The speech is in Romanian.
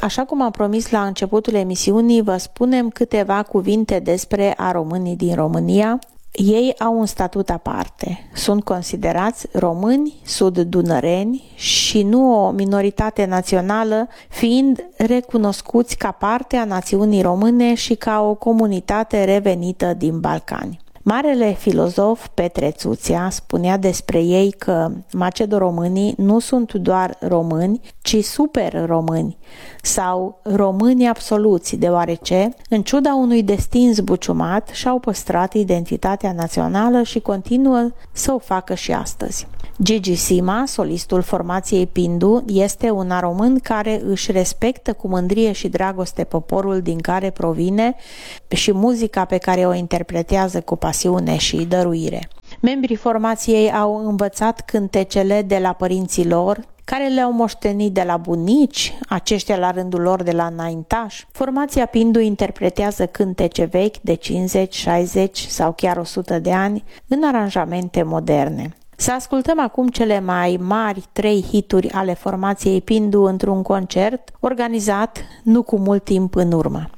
Așa cum am promis la începutul emisiunii, vă spunem câteva cuvinte despre a românii din România. Ei au un statut aparte. Sunt considerați români sud-dunăreni și nu o minoritate națională, fiind recunoscuți ca parte a națiunii române și ca o comunitate revenită din Balcani. Marele filozof Petre Țuțea spunea despre ei că macedoromânii nu sunt doar români, ci super români sau români absoluți, deoarece, în ciuda unui destin zbuciumat, și-au păstrat identitatea națională și continuă să o facă și astăzi. Gigi Sima, solistul formației Pindu, este un român care își respectă cu mândrie și dragoste poporul din care provine și muzica pe care o interpretează cu pasiune și dăruire. Membrii formației au învățat cântecele de la părinții lor, care le-au moștenit de la bunici, aceștia la rândul lor de la înaintași. Formația Pindu interpretează cântece vechi de 50, 60 sau chiar 100 de ani în aranjamente moderne. Să ascultăm acum cele mai mari 3 hituri ale formației Pindu într-un concert organizat nu cu mult timp în urmă.